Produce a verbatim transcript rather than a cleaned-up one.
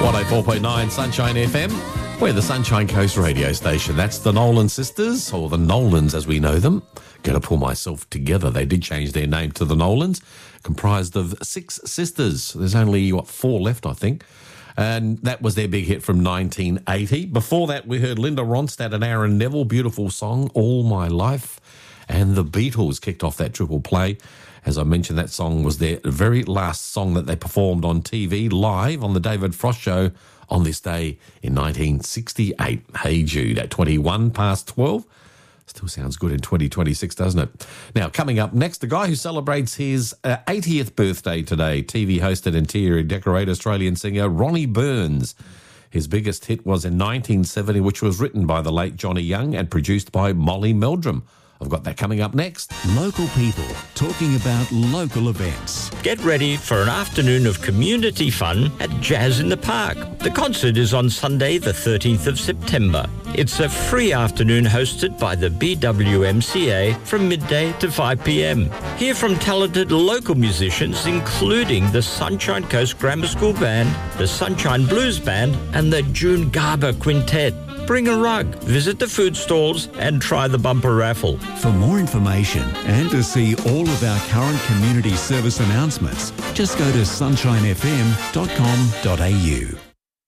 one oh four point nine Sunshine F M. We're the Sunshine Coast radio station. That's the Nolan sisters, or the Nolans as we know them. Gonna pull myself together. They did change their name to the Nolans, comprised of six sisters. There's only, what, four left, I think. And that was their big hit from nineteen eighty. Before that, we heard Linda Ronstadt and Aaron Neville, beautiful song, All My Life. And the Beatles kicked off that triple play. As I mentioned, that song was their very last song that they performed on T V live on the David Frost Show on this day in nineteen sixty-eight. Hey Jude, at twenty-one past twelve. Still sounds good in twenty twenty-six, doesn't it? Now, coming up next, the guy who celebrates his uh, eightieth birthday today, T V host and interior decorator, Australian singer Ronnie Burns. His biggest hit was in nineteen seventy, which was written by the late Johnny Young and produced by Molly Meldrum. I've got that coming up next. Local people talking about local events. Get ready for an afternoon of community fun at Jazz in the Park. The concert is on Sunday, the thirteenth of September. It's a free afternoon hosted by the B W M C A from midday to five p.m. Hear from talented local musicians, including the Sunshine Coast Grammar School Band, the Sunshine Blues Band, and the June Garber Quintet. Bring a rug, visit the food stalls, and try the bumper raffle. For more information and to see all of our current community service announcements, just go to sunshine f m dot com dot a u.